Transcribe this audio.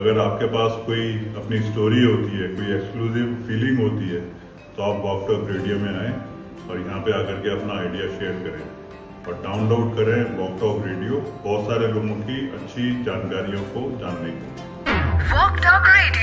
अगर आपके पास कोई अपनी स्टोरी होती है, कोई एक्सक्लूसिव फीलिंग होती है, तो आप वॉक टॉक रेडियो में आएँ और यहाँ पे आकर के अपना आइडिया शेयर करें और डाउनलोड करें वॉक टॉक रेडियो, बहुत सारे लोगों की अच्छी जानकारियों को जानने के लिए।